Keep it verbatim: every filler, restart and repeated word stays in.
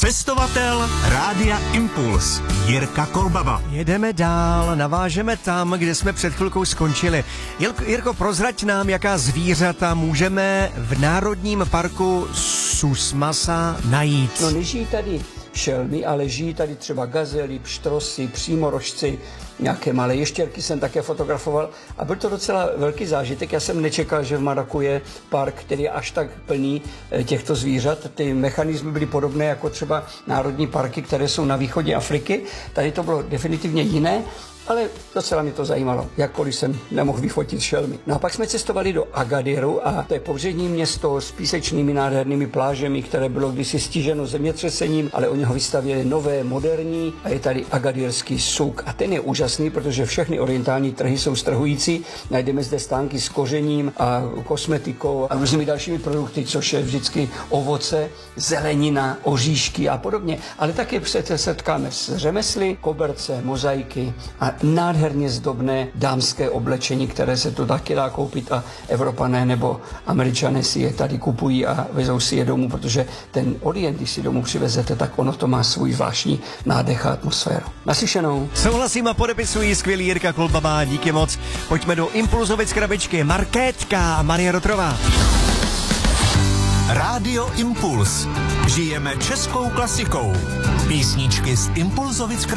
Cestovatel Rádia Impuls Jirka Kolbaba. Jedeme dál, navážeme tam, kde jsme před chvilkou skončili. Jirko, prozrať nám, jaká zvířata můžeme v Národním parku Susmasa najít. No, nežijí tady šelmy, ale žijí tady třeba gazely, pštrosy, přímorožci, nějaké malé ještěrky jsem také fotografoval a byl to docela velký zážitek. Já jsem nečekal, že v Maroku je park, který je až tak plný těchto zvířat. Ty mechanismy byly podobné jako třeba národní parky, které jsou na východě Afriky. Tady to bylo definitivně jiné, ale docela mě to zajímalo, jakkoliv jsem nemohl vyfotit šelmy. No a pak jsme cestovali do Agadiru a to je pobřežní město s písečnými nádhernými plážemi, které bylo kdysi stiženo zemětřesením, ale oni ho vystavěli nové, moderní a je tady agadirský suk. A ten je úžasný, protože všechny orientální trhy jsou strhující. Najdeme zde stánky s kořením a kosmetikou a různými dalšími produkty, což je vždycky ovoce, zelenina, oříšky a podobně. Ale také se setkáme s řemesly, koberce, mozaiky a nádherně zdobné dámské oblečení, které se tu taky dá koupit a Evropané nebo Američané si je tady kupují a vezou si je domů, protože ten orient, když si domů přivezete, tak ono to má svůj zvláštní nádech a atmosféru. Naslyšenou. Souhlasím a podepisují skvělý Jirka Kolbaba, díky moc. Pojďme do Impulzovic krabičky. Markétka a Maria Rotrová. Rádio Impuls. Žijeme českou klasikou. Písničky z Impulzovic